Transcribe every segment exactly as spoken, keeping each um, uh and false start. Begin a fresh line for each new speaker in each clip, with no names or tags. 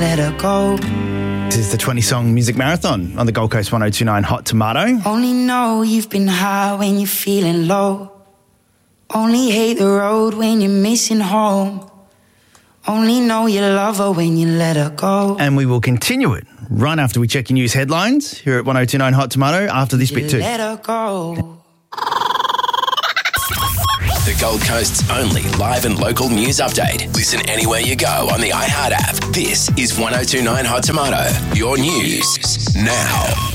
let her go.
This is the twenty-song music marathon on the Gold Coast one oh two point nine Hot Tomato.
Only know you've been high when you're feeling low. Only hate the road when you're missing home. Only know you love her when you let her go.
And we will continue it right after we check your news headlines here at one oh two point nine Hot Tomato after this
You
bit too.
let her go.
The Gold Coast's only live and local news update. Listen anywhere you go on the iHeart app. This is one oh two point nine Hot Tomato. Your news now.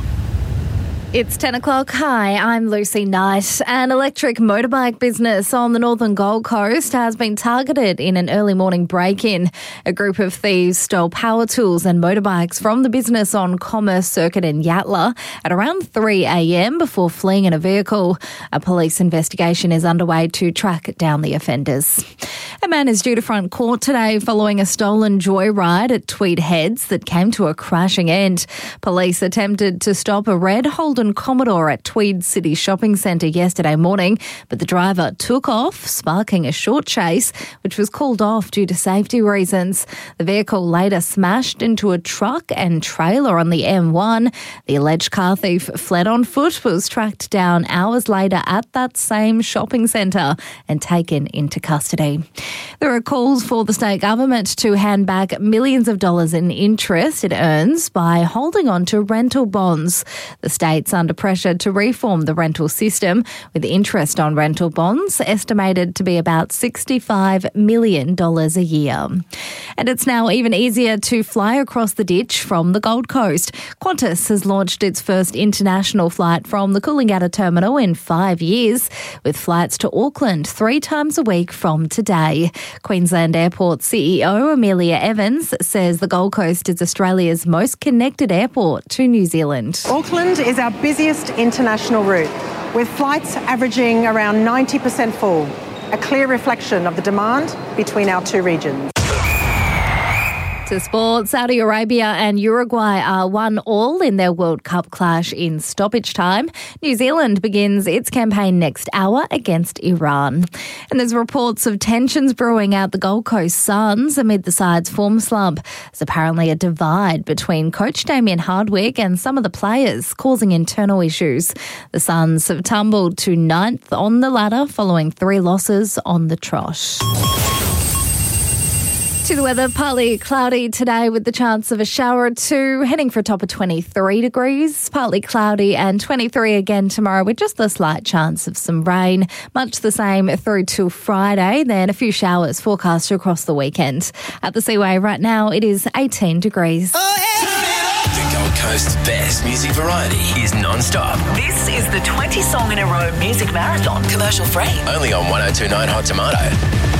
It's ten o'clock. Hi, I'm Lucy Knight. An electric motorbike business on the northern Gold Coast has been targeted in an early morning break-in. A group of thieves stole power tools and motorbikes from the business on Commerce Circuit in Yatala at around three a.m. before fleeing in a vehicle. A police investigation is underway to track down the offenders. A man is due to front court today following a stolen joyride at Tweed Heads that came to a crashing end. Police attempted to stop a red Holden Commodore at Tweed City Shopping Centre yesterday morning, but the driver took off, sparking a short chase, which was called off due to safety reasons. The vehicle later smashed into a truck and trailer on the M one. The alleged car thief fled on foot, was tracked down hours later at that same shopping centre and taken into custody. There are calls for the state government to hand back millions of dollars in interest it earns by holding on to rental bonds. The state's under pressure to reform the rental system, with interest on rental bonds estimated to be about sixty-five million dollars a year. And it's now even easier to fly across the ditch from the Gold Coast. Qantas has launched its first international flight from the Coolangatta terminal in five years, with flights to Auckland three times a week from today. Queensland Airport C E O Amelia Evans says the Gold Coast is Australia's most connected airport to New Zealand.
Auckland is our busiest international route, with flights averaging around ninety percent full, a clear reflection of the demand between our two regions.
To sport, Saudi Arabia and Uruguay are one all in their World Cup clash in stoppage time. New Zealand begins its campaign next hour against Iran. And there's reports of tensions brewing out the Gold Coast Suns amid the side's form slump. There's apparently a divide between coach Damien Hardwick and some of the players, causing internal issues. The Suns have tumbled to ninth on the ladder following three losses on the trot. To the weather, partly cloudy today with the chance of a shower or two, heading for a top of twenty-three degrees, partly cloudy and twenty-three again tomorrow with just a slight chance of some rain. Much the same through till Friday, then a few showers forecast across the weekend. At the Seaway right now, it is eighteen degrees.
Oh, yeah. The Gold Coast's best music variety is non-stop.
This is the twenty song in a row music marathon, commercial free.
Only on one oh two point nine Hot Tomato.